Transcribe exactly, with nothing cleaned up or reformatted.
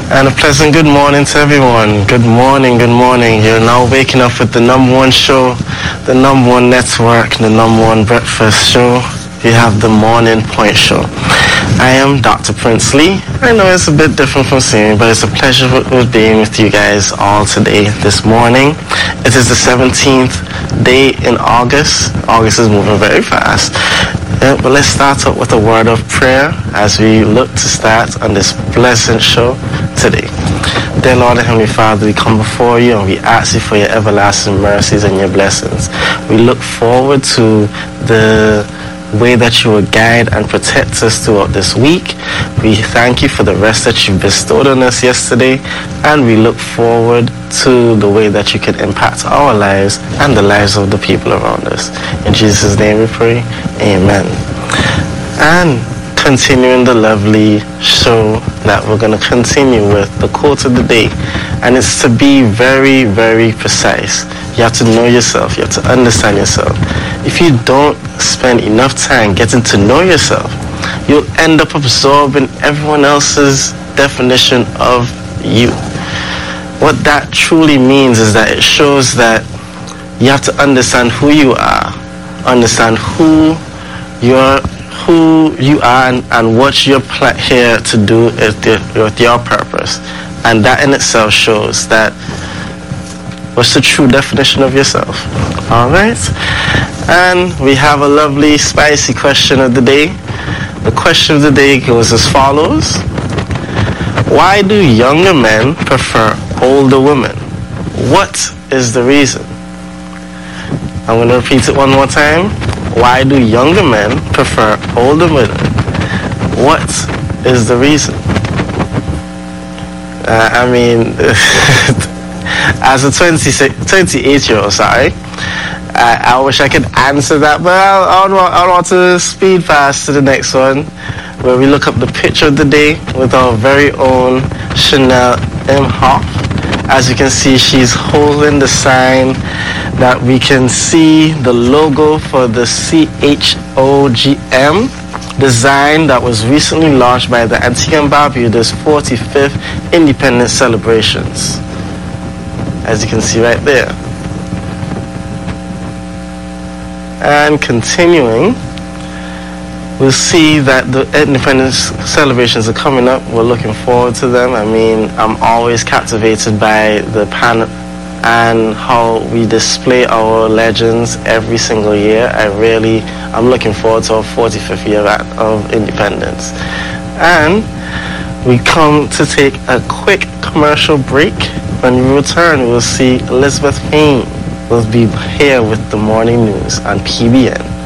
And a pleasant good morning to everyone. Good morning, good morning. You're now waking up with the number one show, the number one network, the number one breakfast show. You have the Morning Point Show. I am Doctor Prince Lee. I know it's a bit different from seeing me, but it's a pleasure with being with you guys all today, this morning. It is the seventeenth day in August. August is moving very fast. Yeah, but let's start up with a word of prayer as we look to start on this pleasant show today. Dear Lord and Heavenly Father, we come before you and we ask you for your everlasting mercies and your blessings. We look forward to the way that you will guide and protect us throughout this week. We thank you for the rest that you bestowed on us yesterday, and we look forward to the way that you can impact our lives and the lives of the people around us. In Jesus' name we pray, amen. And continuing the lovely show that we're going to continue with, the quote of the day, and it's to be very, very precise. You have to know yourself. You have to understand yourself. If you don't spend enough time getting to know yourself, you'll end up absorbing everyone else's definition of you. What that truly means is that it shows that you have to understand who you are, understand who you're, who you are, and, and what you're pl- here to do with your, with your purpose. And that in itself shows that what's the true definition of yourself. All right? And we have a lovely, spicy question of the day. The question of the day goes as follows. Why do younger men prefer older women? What is the reason? I'm going to repeat it one more time. Why do younger men prefer older women? What is the reason? Uh, I mean... As a twenty-eight-year-old, sorry, I, I wish I could answer that, but I, I, want, I want to speed past to the next one, where we look up the picture of the day with our very own Chanel M. Hoff. As you can see, she's holding the sign that we can see the logo for the C H O G M design that was recently launched by the Antigua and Barbuda's forty-fifth Independence celebrations. As you can see right there. And continuing, we'll see that the Independence celebrations are coming up. We're looking forward to them. I mean, I'm always captivated by the pan and how we display our legends every single year. I really, I'm looking forward to our forty-fifth year of independence. And we come to take a quick commercial break. When we return, we'll see Elizabeth Payne will be here with the morning news on P B N.